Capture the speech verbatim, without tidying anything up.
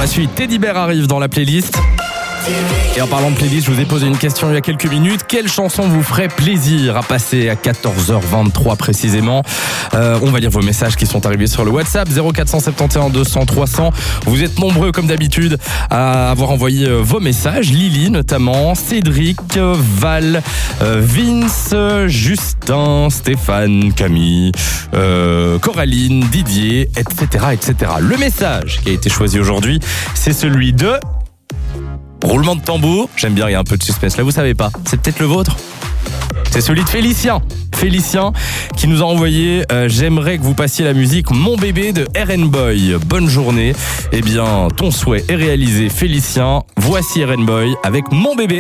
la suite, Teddy Bear arrive dans la playlist. Et en parlant de playlist, je vous ai posé une question il y a quelques minutes. Quelle chanson vous ferait plaisir à passer à quatorze heures vingt-trois précisément? euh, On va lire vos messages qui sont arrivés sur le WhatsApp zéro quatre sept un deux cents trois cents. Vous êtes nombreux comme d'habitude à avoir envoyé vos messages. Lily notamment, Cédric, Val, Vince, Justin, Stéphane, Camille, euh, Coraline, Didier, et cetera, et cetera. Le message qui a été choisi aujourd'hui, c'est celui de... Roulement de tambour, j'aime bien, il y a un peu de suspense. Là, vous savez pas, c'est peut-être le vôtre. C'est celui de Félicien. Félicien qui nous a envoyé euh, j'aimerais que vous passiez la musique Mon bébé de R N Boy. Bonne journée. Eh bien, ton souhait est réalisé, Félicien. Voici R N Boy avec Mon bébé.